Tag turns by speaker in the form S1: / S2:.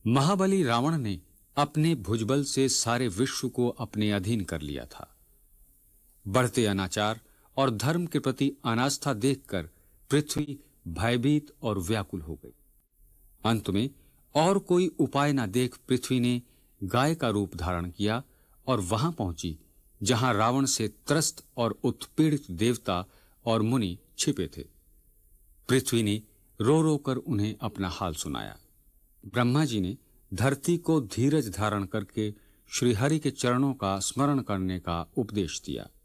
S1: महाबली रावण ने अपने भुजबल से सारे विश्व को अपने अधीन कर लिया था। बढ़ते अनाचार और धर्म के प्रति अनास्था देखकर पृथ्वी भयभीत और व्याकुल हो गई। अंत में और कोई उपाय न देख पृथ्वी ने गाय का रूप धारण किया और वहां पहुंची जहां रावण से त्रस्त और उत्पीड़ित देवता और मुनि छिपे थे। पृथ्वी ने रो रो कर उन्हें अपना हाल सुनाया। ब्रह्मा जी ने धरती को धीरज धारण करके श्रीहरि के चरणों का स्मरण करने का उपदेश दिया।